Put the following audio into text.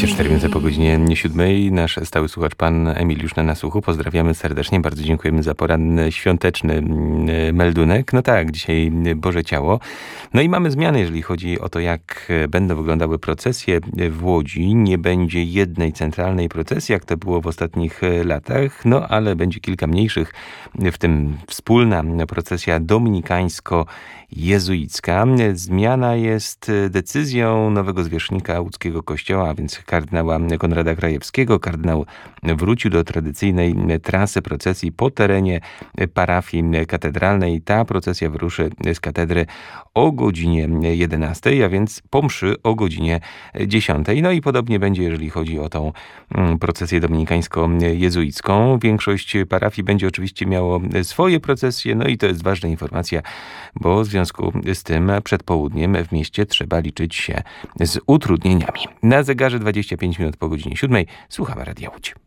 24 minuty po godzinie 7. Nasz stały słuchacz, pan Emil, już na słuchu. Pozdrawiamy serdecznie. Bardzo dziękujemy za poranny, świąteczny meldunek. No tak, dzisiaj Boże Ciało. No i mamy zmiany, jeżeli chodzi o to, jak będą wyglądały procesje w Łodzi. Nie będzie jednej centralnej procesji, jak to było w ostatnich latach, no ale będzie kilka mniejszych, w tym wspólna procesja dominikańsko-jezuicka. Zmiana jest decyzją nowego zwierzchnika łódzkiego kościoła, a więc kardynała Konrada Krajewskiego. Kardynał wrócił do tradycyjnej trasy procesji po terenie parafii katedralnej. Ta procesja wyruszy z katedry o godzinie 11, a więc po mszy o godzinie 10. No i podobnie będzie, jeżeli chodzi o tą procesję dominikańsko-jezuicką. Większość parafii będzie oczywiście miało swoje procesje, no i to jest ważna informacja, bo w związku z tym przed południem w mieście trzeba liczyć się z utrudnieniami. Na zegarze 25 minut po godzinie 7. Słuchamy Radia Łódź.